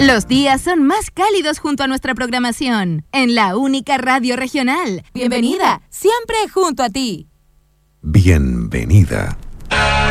Los días son más cálidos junto a nuestra programación, en la única radio regional. Bienvenida, siempre junto a ti. Bienvenida.